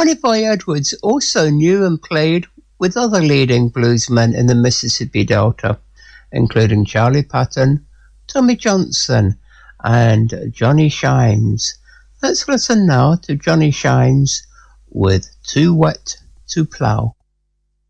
Johnny Boy Edwards also knew and played with other leading bluesmen in the Mississippi Delta, including Charlie Patton, Tommy Johnson, and Johnny Shines. Let's listen now to Johnny Shines with Too Wet to Plow.